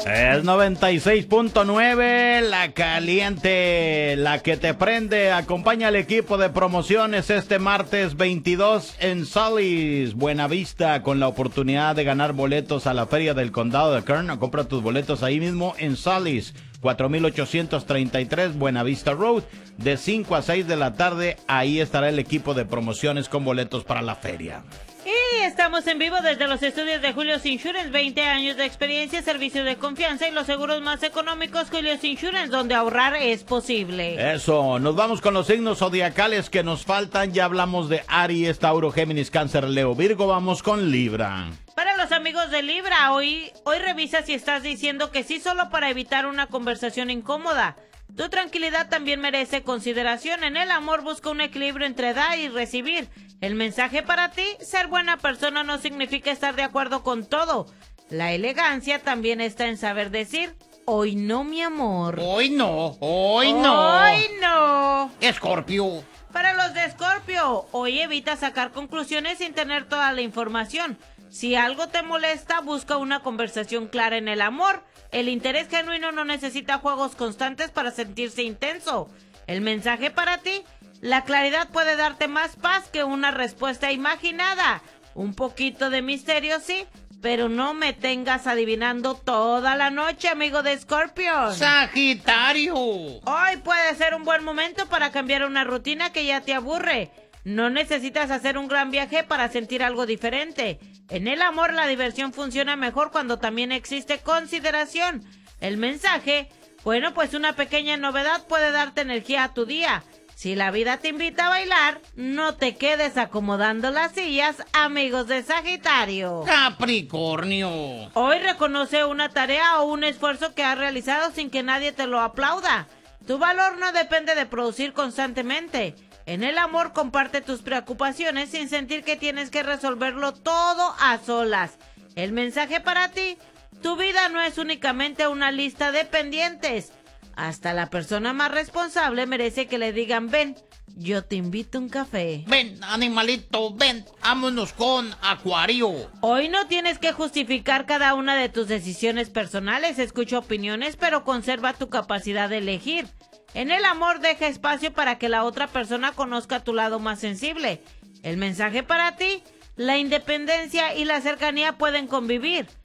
Es 96.9, la caliente, la que te prende. Acompaña al equipo de promociones este martes 22 en Sully's, Buenavista, con la oportunidad de ganar boletos a la Feria del Condado de Kern. Compra tus boletos ahí mismo en Sully's, 4833 Buenavista Road, de 5 a 6 de la tarde. Ahí estará el equipo de promociones con boletos para la feria. Y estamos en vivo desde los estudios de Julio's Insurance, 20 años de experiencia, servicio de confianza y los seguros más económicos. Julio's Insurance, donde ahorrar es posible. Eso, nos vamos con los signos zodiacales que nos faltan. Ya hablamos de Aries, Tauro, Géminis, Cáncer, Leo, Virgo. Vamos con Libra. Para los amigos de Libra, hoy revisa si estás diciendo que sí solo para evitar una conversación incómoda. Tu tranquilidad también merece consideración. En el amor busca un equilibrio entre dar y recibir. El mensaje para ti: ser buena persona no significa estar de acuerdo con todo. La elegancia también está en saber decir: hoy no, mi amor. Hoy no, hoy no. Hoy no. Escorpio. Para los de Escorpio, hoy evita sacar conclusiones sin tener toda la información. Si algo te molesta, busca una conversación clara. En el amor, el interés genuino no necesita juegos constantes para sentirse intenso. El mensaje para ti: la claridad puede darte más paz que una respuesta imaginada. Un poquito de misterio, sí, pero no me tengas adivinando toda la noche, amigo de Scorpio. Sagitario. Hoy puede ser un buen momento para cambiar una rutina que ya te aburre. No necesitas hacer un gran viaje para sentir algo diferente. En el amor, la diversión funciona mejor cuando también existe consideración. El mensaje: bueno, pues una pequeña novedad puede darte energía a tu día. Si la vida te invita a bailar, no te quedes acomodando las sillas, amigos de Sagitario. Capricornio. Hoy reconoce una tarea o un esfuerzo que has realizado sin que nadie te lo aplauda. Tu valor no depende de producir constantemente. En el amor, comparte tus preocupaciones sin sentir que tienes que resolverlo todo a solas. El mensaje para ti: tu vida no es únicamente una lista de pendientes. Hasta la persona más responsable merece que le digan: ven, yo te invito a un café. Ven, animalito, ven, vámonos con Acuario. Hoy no tienes que justificar cada una de tus decisiones personales. Escucha opiniones, pero conserva tu capacidad de elegir. En el amor, deja espacio para que la otra persona conozca tu lado más sensible. El mensaje para ti: la independencia y la cercanía pueden convivir.